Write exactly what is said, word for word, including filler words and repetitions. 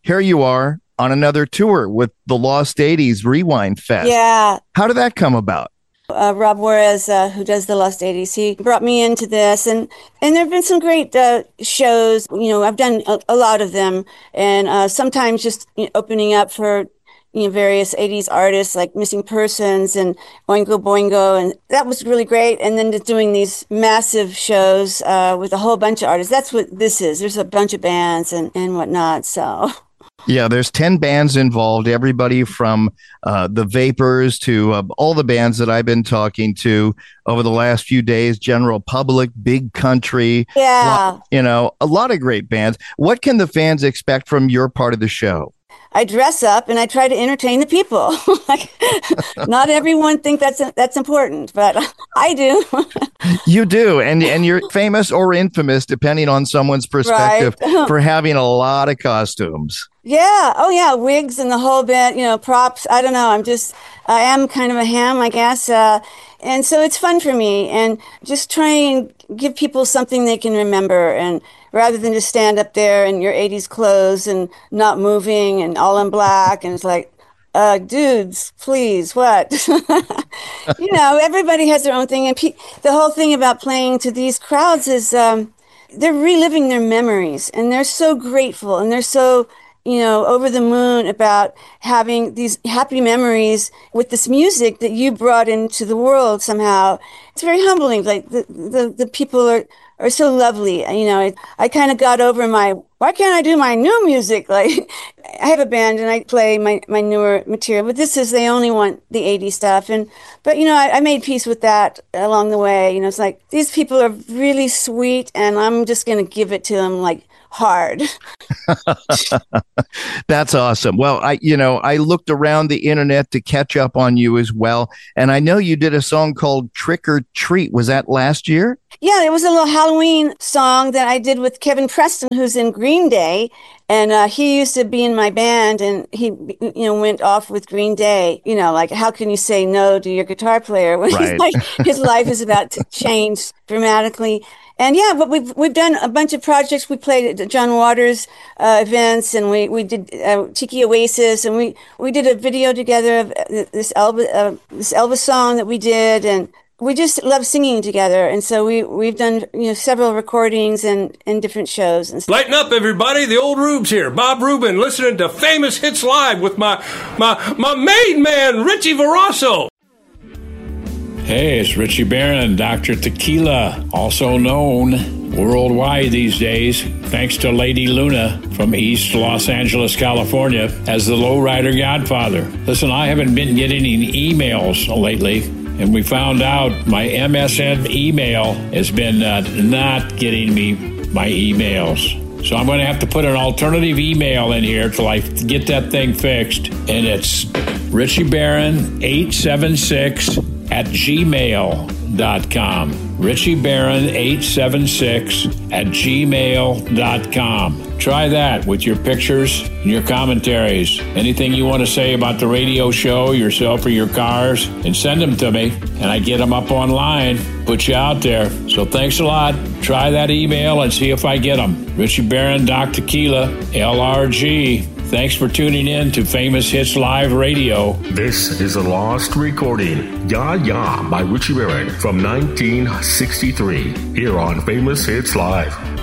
here you are on another tour with the Lost eighties Rewind Fest. Yeah. How did that come about? Uh, Rob Juarez, uh, who does the Lost eighties, he brought me into this, and, and there have been some great uh, shows. You know, I've done a, a lot of them, and uh, sometimes just you know, opening up for you know various eighties artists like Missing Persons and Oingo Boingo, and that was really great. And then just doing these massive shows uh, with a whole bunch of artists. That's what this is. There's a bunch of bands and, and whatnot, so... Yeah, there's ten bands involved, everybody from uh, the Vapors to uh, all the bands that I've been talking to over the last few days, General Public, Big Country, yeah, lot, you know, a lot of great bands. What can the fans expect from your part of the show? I dress up and I try to entertain the people. Like, not everyone think that's that's important, but I do. You do, and and you're famous or infamous, depending on someone's perspective, right. for having a lot of costumes. Yeah. Oh, yeah. Wigs and the whole bit, you know, props. I don't know. I'm just, I am kind of a ham, I guess. Uh, and so it's fun for me, and just try and give people something they can remember, and rather than just stand up there in your eighties clothes and not moving and all in black. And it's like, uh, dudes, please, what? You know, everybody has their own thing. And pe- the whole thing about playing to these crowds is um, they're reliving their memories, and they're so grateful, and they're so... you know, over the moon about having these happy memories with this music that you brought into the world somehow. It's very humbling. Like the, the, the people are, are so lovely. You know, I, I kind of got over my, why can't I do my new music? Like I have a band and I play my, my newer material, but this is, they only want the eighties stuff. And, but you know, I, I made peace with that along the way. You know, it's like, these people are really sweet, and I'm just going to give it to them like hard. That's awesome. Well, I, you know, I looked around the internet to catch up on you as well. And I know you did a song called Trick or Treat. Was that last year? Yeah, it was a little Halloween song that I did with Kevin Preston, who's in Green Day. And uh, he used to be in my band, and he, you know, went off with Green Day. You know, like, how can you say no to your guitar player when right. he's like, his life is about to change dramatically? And yeah, but we've we've done a bunch of projects. We played at John Waters uh, events, and we we did uh, Tiki Oasis, and we, we did a video together of this Elvis uh, this Elvis song that we did, and we just love singing together. And so we we've done you know several recordings and, and different shows. And lighten up, everybody! The old Rubes here, Bob Rubin, listening to Famous Hits Live with my my my main man Richie Verasso. Hey, it's Richie Barron, Doctor Tequila, also known worldwide these days, thanks to Lady Luna from East Los Angeles, California, as the Lowrider Godfather. Listen, I haven't been getting any emails lately, and we found out my M S N email has been uh, not getting me my emails. So I'm going to have to put an alternative email in here till I get that thing fixed, and it's Richie Barron eight seven six at gmail dot com. Richie Barron eight seven six at gmail dot com. Try that with your pictures and your commentaries. Anything you want to say about the radio show, yourself or your cars, and send them to me, and I get them up online, put you out there. So thanks a lot. Try that email and see if I get them. Richie Barron, Doc Tequila, L R G. Thanks for tuning in to Famous Hits Live Radio. This is a lost recording, Ya Ya by Richie Barron from nineteen sixty-three, here on Famous Hits Live.